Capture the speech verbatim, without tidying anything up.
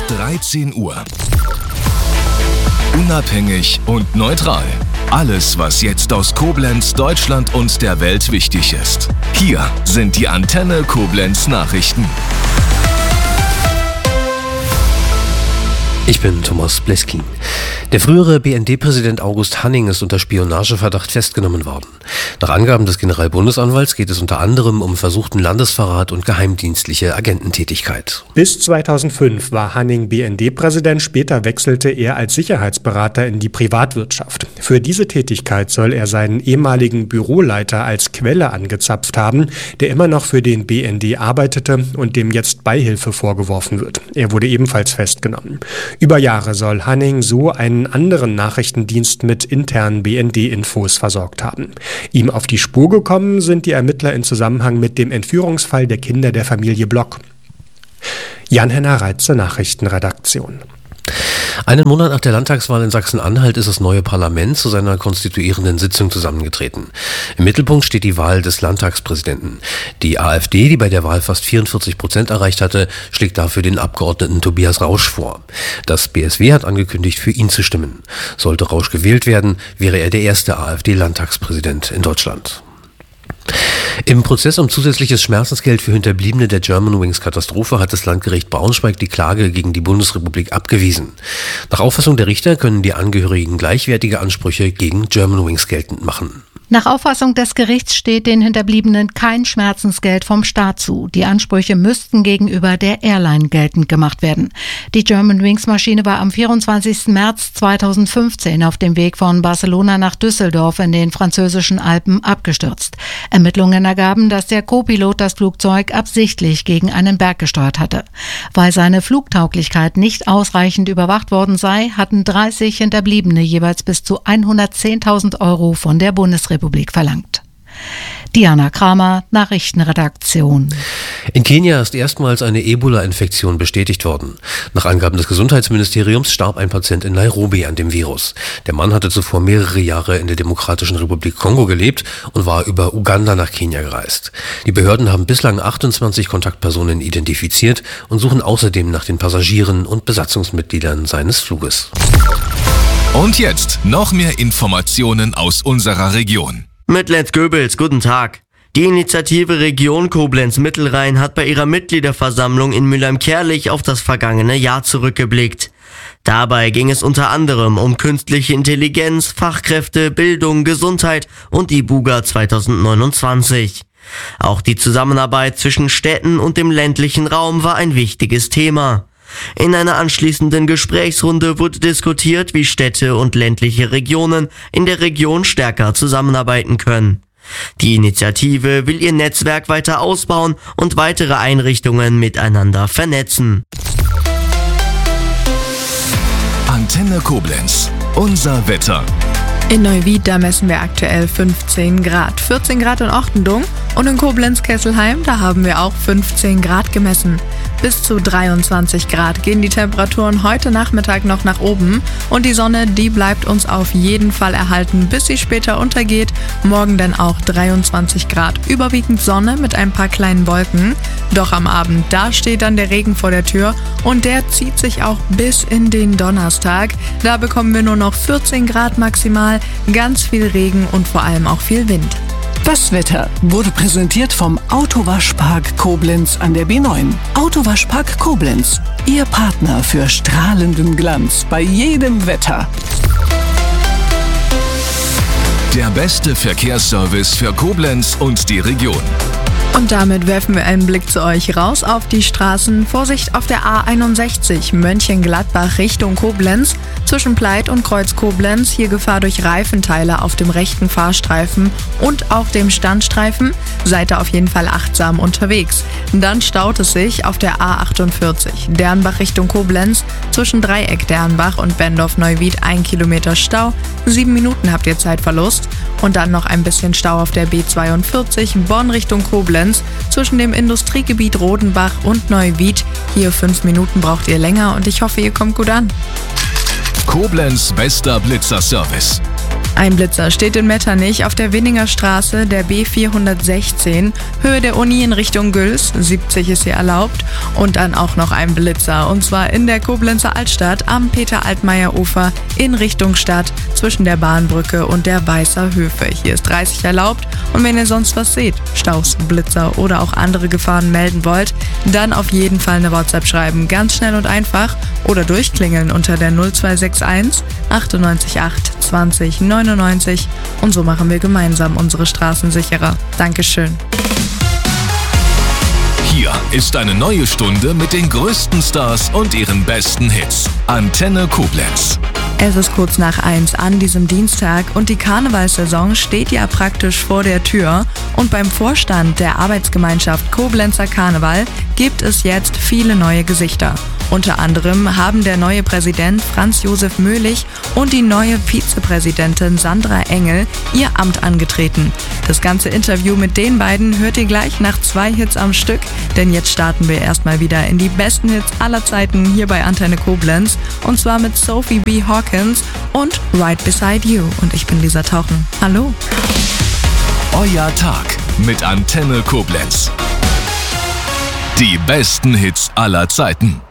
dreizehn Uhr. Unabhängig und neutral. Alles, was jetzt aus Koblenz, Deutschland und der Welt wichtig ist. Hier sind die Antenne Koblenz Nachrichten. Ich bin Thomas Bleskin. Der frühere B N D-Präsident August Hanning ist unter Spionageverdacht festgenommen worden. Nach Angaben des Generalbundesanwalts geht es unter anderem um versuchten Landesverrat und geheimdienstliche Agententätigkeit. Bis zweitausendfünf war Hanning B N D-Präsident, später wechselte er als Sicherheitsberater in die Privatwirtschaft. Für diese Tätigkeit soll er seinen ehemaligen Büroleiter als Quelle angezapft haben, der immer noch für den B N D arbeitete und dem jetzt Beihilfe vorgeworfen wird. Er wurde ebenfalls festgenommen. Über Jahre soll Hanning so einen anderen Nachrichtendienst mit internen B N D-Infos versorgt haben. Ihm auf die Spur gekommen sind die Ermittler in Zusammenhang mit dem Entführungsfall der Kinder der Familie Block. Jan-Henner Reitze, Nachrichtenredaktion. Einen Monat nach der Landtagswahl in Sachsen-Anhalt ist das neue Parlament zu seiner konstituierenden Sitzung zusammengetreten. Im Mittelpunkt steht die Wahl des Landtagspräsidenten. Die AfD, die bei der Wahl fast vierundvierzig Prozent erreicht hatte, schlägt dafür den Abgeordneten Tobias Rausch vor. Das B S W hat angekündigt, für ihn zu stimmen. Sollte Rausch gewählt werden, wäre er der erste AfD-Landtagspräsident in Deutschland. Im Prozess um zusätzliches Schmerzensgeld für Hinterbliebene der Germanwings-Katastrophe hat das Landgericht Braunschweig die Klage gegen die Bundesrepublik abgewiesen. Nach Auffassung der Richter können die Angehörigen gleichwertige Ansprüche gegen Germanwings geltend machen. Nach Auffassung des Gerichts steht den Hinterbliebenen kein Schmerzensgeld vom Staat zu. Die Ansprüche müssten gegenüber der Airline geltend gemacht werden. Die Germanwings-Maschine war am vierundzwanzigsten März zweitausendfünfzehn auf dem Weg von Barcelona nach Düsseldorf in den französischen Alpen abgestürzt. Ermittlungen ergaben, dass der Co-Pilot das Flugzeug absichtlich gegen einen Berg gesteuert hatte. Weil seine Flugtauglichkeit nicht ausreichend überwacht worden sei, hatten dreißig Hinterbliebene jeweils bis zu hundertzehntausend Euro von der Bundesrepublik Republik verlangt. Diana Kramer, Nachrichtenredaktion. In Kenia ist erstmals eine Ebola-Infektion bestätigt worden. Nach Angaben des Gesundheitsministeriums starb ein Patient in Nairobi an dem Virus. Der Mann hatte zuvor mehrere Jahre in der Demokratischen Republik Kongo gelebt und war über Uganda nach Kenia gereist. Die Behörden haben bislang achtundzwanzig Kontaktpersonen identifiziert und suchen außerdem nach den Passagieren und Besatzungsmitgliedern seines Fluges. Und jetzt noch mehr Informationen aus unserer Region. Mit Let's Goebbels, guten Tag. Die Initiative Region Koblenz-Mittelrhein hat bei ihrer Mitgliederversammlung in Mülheim-Kärlich auf das vergangene Jahr zurückgeblickt. Dabei ging es unter anderem um künstliche Intelligenz, Fachkräfte, Bildung, Gesundheit und die Buga zweitausendneunundzwanzig. Auch die Zusammenarbeit zwischen Städten und dem ländlichen Raum war ein wichtiges Thema. In einer anschließenden Gesprächsrunde wurde diskutiert, wie Städte und ländliche Regionen in der Region stärker zusammenarbeiten können. Die Initiative will ihr Netzwerk weiter ausbauen und weitere Einrichtungen miteinander vernetzen. Antenne Koblenz, unser Wetter. In Neuwied, da messen wir aktuell fünfzehn Grad, vierzehn Grad in Ochtendung und in Koblenz-Kesselheim, da haben wir auch fünfzehn Grad gemessen. Bis zu dreiundzwanzig Grad gehen die Temperaturen heute Nachmittag noch nach oben und die Sonne, die bleibt uns auf jeden Fall erhalten, bis sie später untergeht. Morgen dann auch dreiundzwanzig Grad, überwiegend Sonne mit ein paar kleinen Wolken. Doch am Abend, da steht dann der Regen vor der Tür und der zieht sich auch bis in den Donnerstag. Da bekommen wir nur noch vierzehn Grad maximal, ganz viel Regen und vor allem auch viel Wind. Das Wetter wurde präsentiert vom Autowaschpark Koblenz an der B neun. Autowaschpark Koblenz, Ihr Partner für strahlenden Glanz bei jedem Wetter. Der beste Verkehrsservice für Koblenz und die Region. Und damit werfen wir einen Blick zu euch raus auf die Straßen. Vorsicht auf der A einundsechzig Mönchengladbach Richtung Koblenz. Zwischen Pleit und Kreuz Koblenz. Hier Gefahr durch Reifenteile auf dem rechten Fahrstreifen und auch dem Standstreifen. Seid ihr auf jeden Fall achtsam unterwegs. Dann staut es sich auf der A achtundvierzig Dernbach Richtung Koblenz. Zwischen Dreieck Dernbach und Bendorf-Neuwied ein Kilometer Stau. Sieben Minuten habt ihr Zeitverlust. Und dann noch ein bisschen Stau auf der B zweiundvierzig Bonn Richtung Koblenz. Zwischen dem Industriegebiet Rodenbach und Neuwied. Hier fünf Minuten braucht ihr länger und ich hoffe, ihr kommt gut an. Koblenz bester Blitzerservice. Ein Blitzer steht in Metternich auf der Winninger Straße der B vierhundertsechzehn, Höhe der Uni in Richtung Güls, siebzig ist hier erlaubt. Und dann auch noch ein Blitzer, und zwar in der Koblenzer Altstadt am Peter-Altmaier-Ufer in Richtung Stadt zwischen der Bahnbrücke und der Weißer Höfe. Hier ist dreißig erlaubt, und wenn ihr sonst was seht, Staus, Blitzer oder auch andere Gefahren melden wollt, dann auf jeden Fall eine WhatsApp schreiben, ganz schnell und einfach, oder durchklingeln unter der null zwei sechs eins achtundneunzig acht zwanzig neunundneunzig, und so machen wir gemeinsam unsere Straßen sicherer. Dankeschön. Hier ist eine neue Stunde mit den größten Stars und ihren besten Hits. Antenne Koblenz. Es ist kurz nach eins an diesem Dienstag und die Karnevalssaison steht ja praktisch vor der Tür. Und beim Vorstand der Arbeitsgemeinschaft Koblenzer Karneval gibt es jetzt viele neue Gesichter. Unter anderem haben der neue Präsident Franz Josef Möhlich und die neue Vizepräsidentin Sandra Engel ihr Amt angetreten. Das ganze Interview mit den beiden hört ihr gleich nach zwei Hits am Stück, denn jetzt starten wir erstmal wieder in die besten Hits aller Zeiten hier bei Antenne Koblenz, und zwar mit Sophie B. Hawkins und Right Beside You. Und ich bin Lisa Tauchen. Hallo. Euer Tag mit Antenne Koblenz. Die besten Hits aller Zeiten.